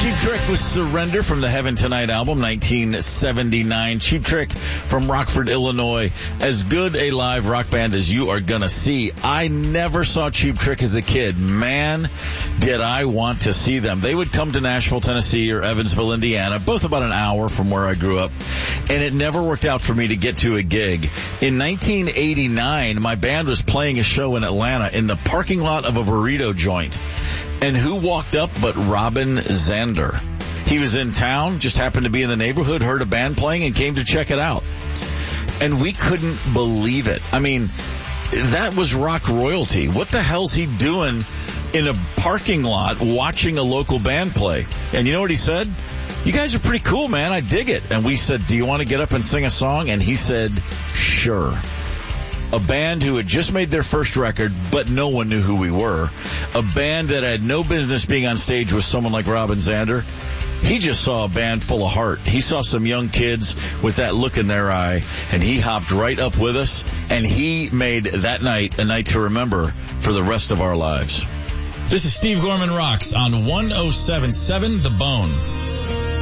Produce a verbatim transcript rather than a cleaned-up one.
Cheap Trick was Surrender from the Heaven Tonight album, nineteen seventy-nine. Cheap Trick from Rockford, Illinois. As good a live rock band as you are gonna see. I never saw Cheap Trick as a kid. Man, did I want to see them. They would come to Nashville, Tennessee or Evansville, Indiana, both about an hour from where I grew up. And it never worked out for me to get to a gig. In nineteen eighty-nine, my band was playing a show in Atlanta in the parking lot of a burrito joint. And who walked up but Robin Zander? He was in town, just happened to be in the neighborhood, heard a band playing, and came to check it out. And we couldn't believe it. I mean, that was rock royalty. What the hell's he doing in a parking lot watching a local band play? And you know what he said? You guys are pretty cool, man. I dig it. And we said, do you want to get up and sing a song? And he said, sure. A band who had just made their first record, but no one knew who we were. A band that had no business being on stage with someone like Robin Zander. He just saw a band full of heart. He saw some young kids with that look in their eye, and he hopped right up with us, and he made that night a night to remember for the rest of our lives. This is Steve Gorman Rocks on one oh seven point seven The Bone.